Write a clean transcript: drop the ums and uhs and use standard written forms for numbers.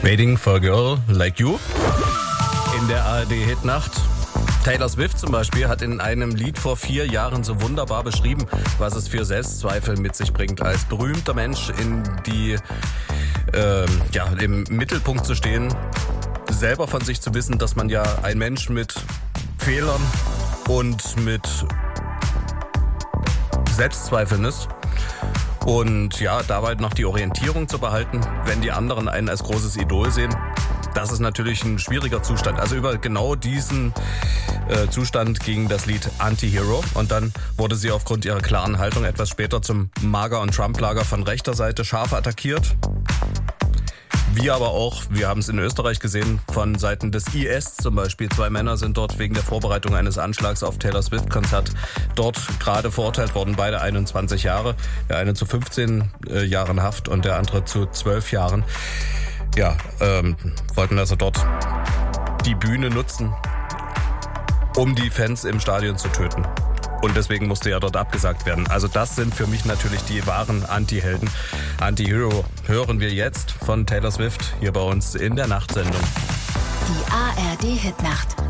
Waiting for a Girl Like You in der ARD-Hitnacht. Taylor Swift zum Beispiel hat in einem Lied vor 4 Jahren so wunderbar beschrieben, was es für Selbstzweifel mit sich bringt, als berühmter Mensch im Mittelpunkt zu stehen, selber von sich zu wissen, dass man ja ein Mensch mit Fehlern und mit Selbstzweifeln ist. Und ja, dabei noch die Orientierung zu behalten, wenn die anderen einen als großes Idol sehen. Das ist natürlich ein schwieriger Zustand. Also über genau diesen Zustand ging das Lied Anti-Hero. Und dann wurde sie aufgrund ihrer klaren Haltung etwas später zum Mager- und Trump-Lager von rechter Seite scharf attackiert. Wie aber auch, wir haben es in Österreich gesehen, von Seiten des IS zum Beispiel. 2 Männer sind dort wegen der Vorbereitung eines Anschlags auf Taylor Swift-Konzert dort gerade verurteilt worden. Beide 21 Jahre. Der eine zu 15 Jahren Haft und der andere zu 12 Jahren. Ja, wollten also dort die Bühne nutzen, um die Fans im Stadion zu töten. Und deswegen musste ja dort abgesagt werden. Also das sind für mich natürlich die wahren Anti-Helden. Anti-Hero hören wir jetzt von Taylor Swift hier bei uns in der Nachtsendung. Die ARD-Hitnacht.